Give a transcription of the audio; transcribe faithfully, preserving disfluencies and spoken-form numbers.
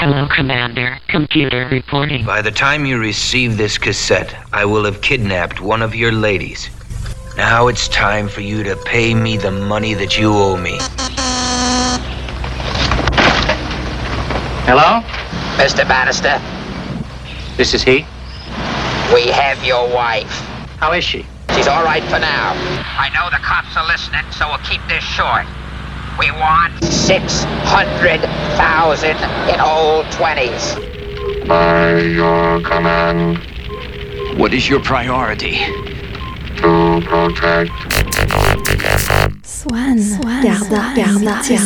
Hello, Commander. Computer reporting. By the time you receive this cassette, I will have kidnapped one of your ladies. Now it's time for you to pay me the money that you owe me. Hello? Mister Bannister, This is he? we have your wife. How is she? She's all right for now. I know the cops are listening, so we'll keep this short. We want six hundred thousand in old twenties. By your command. What is your priority? To protect. Swan, Swan, Garda, Garda,